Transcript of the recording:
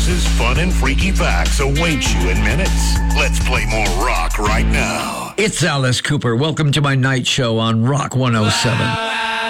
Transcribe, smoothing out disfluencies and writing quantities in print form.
Alice's fun and freaky facts await you in minutes. Let's play more rock right now. It's Alice Cooper. Welcome to my night show on Rock 107.